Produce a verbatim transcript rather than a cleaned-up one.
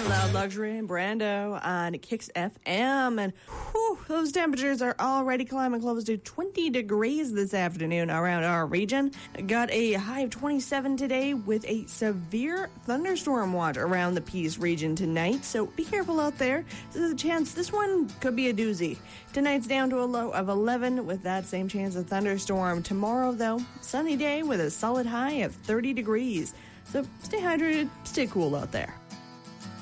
Loud Luxury and Brando on Kicks F M. And whew, those temperatures are already climbing close to twenty degrees this afternoon around our region. Got a high of twenty-seven today with a severe thunderstorm watch around the Peace region tonight. So be careful out there. There's a chance this one could be a doozy. Tonight's down to a low of eleven with that same chance of thunderstorm. Tomorrow, though, sunny day with a solid high of thirty degrees. So stay hydrated, stay cool out there.